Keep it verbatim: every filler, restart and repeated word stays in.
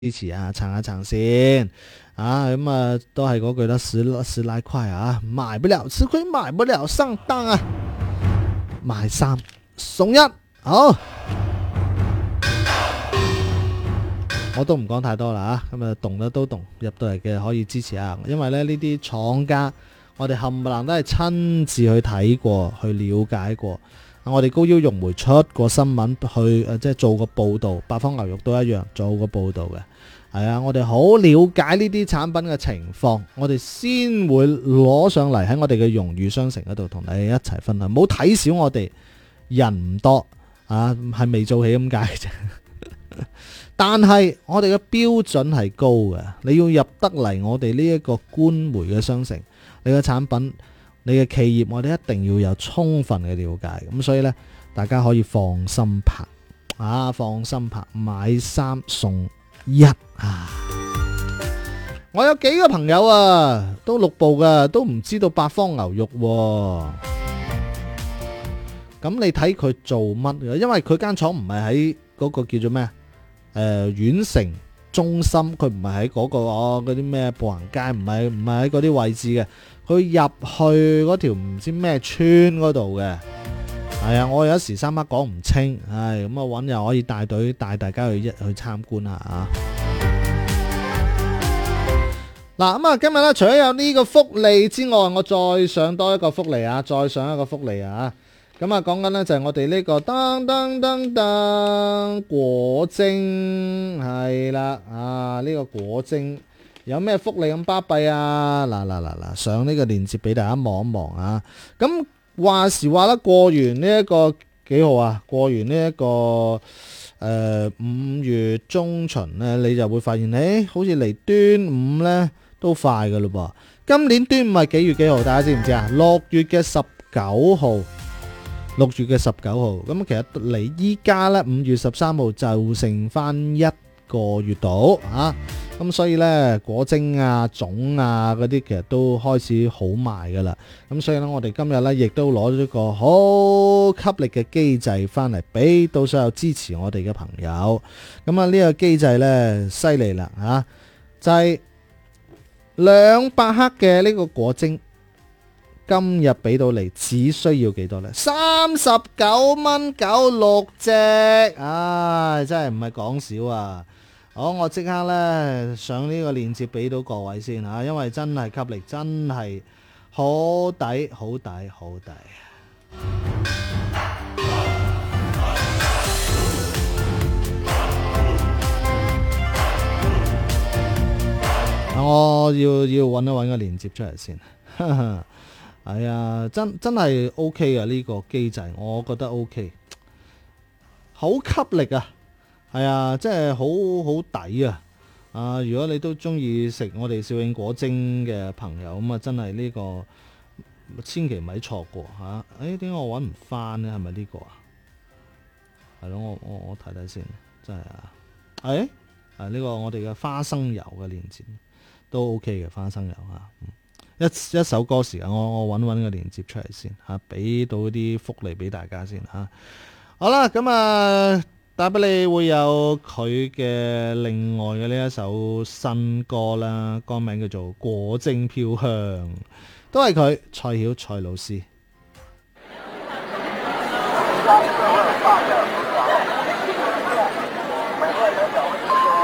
支持啊，撐一撐先啊，咁啊都係嗰句啦，十十來塊啊，買不了吃虧，買不了上當啊，買三送一，好，我都唔講太多啦嚇，咁啊動得都動，入到嚟嘅可以支持下，因為咧呢啲廠家，我哋冚唪唥都係親自去睇過，去了解過。我哋高腰肉梅出過新聞去誒，即係做個報導，八方牛肉都一樣做個報導嘅。係啊，我哋好了解呢啲產品嘅情況，我哋先會攞上嚟喺我哋嘅榮譽商城嗰度同你一齊分享。唔好睇小我哋人唔多啊，係未做起咁解啫。但係我哋嘅標準係高嘅，你要入得嚟我哋呢一個官媒嘅商城，你嘅產品。你嘅企業，我哋一定要有充分嘅了解，咁所以呢，大家可以放心拍啊，放心拍，買三送一啊！我有幾個朋友啊，都六部噶，都唔知道八方牛肉喎。咁你睇佢做乜嘅？因為佢間廠唔係喺嗰個叫做咩啊？誒，縣城中心，佢唔係喺嗰個哦嗰啲咩步行街，唔係唔係喺嗰啲位置嘅。佢入去嗰條唔知咩村嗰度嘅，係啊，我有一時三刻講唔清，唉，咁啊揾又可以帶隊帶大家去一去參觀下啊。嗱，咁啊今日咧除咗有呢個福利之外，我再上多一個福利啊，再上一個福利啊。咁啊講緊咧就係我哋呢個噔噔噔噔果精係啦啊，呢個果精。有咩福利咁巴閉啊？嗱嗱嗱嗱，上呢個鏈接俾大家望一望啊！咁話時話啦，過完呢一個幾號啊？過完呢、這、一個誒五、呃、月中旬咧，你就會發現，誒、欸，好似離端午咧都快噶咯噃。今年端午係幾月幾號？大家知唔知啊？六月嘅十九號，六月嘅十九號。咁其實嚟依家咧，五月十三號就剩翻一個月度啊！咁所以呢，果精啊、種啊嗰啲，其實都開始好賣噶啦。咁所以呢，我哋今日呢亦都攞咗個好吸力嘅機制翻嚟，俾到所有支持我哋嘅朋友。咁啊，呢個機制呢，犀利啦吓，就係兩百克嘅呢個果精，今日俾到你，只需要幾多呢？三十九蚊九六隻，唉，真係唔係講少啊！好，我即刻咧上呢個鏈接俾到各位先吓，因為真係吸力真係好抵，好抵，好抵。我要要揾一揾個鏈接出嚟先。係啊，真真係 OK 啊，呢個機制，我覺得 OK， 好吸力啊！係啊，真係好好抵啊！啊，如果你都中意食我哋紹興果精嘅朋友，咁啊真係呢個千祈咪錯過吓。誒、啊，點解我搵唔翻呢？係咪呢個啊？係咯，我我我睇睇先，真係啊！誒、哎，啊呢、這個我哋嘅花生油嘅鏈接都 OK 嘅，花生油啊，嗯、一一首歌時間，我我搵搵個鏈接出嚟先吓，俾、啊、到啲福利俾大家先吓、啊。好啦，咁啊。打俾你會有佢嘅另外嘅呢一首新歌啦，歌名叫做《果精飄香》，都係佢蔡曉蔡老師。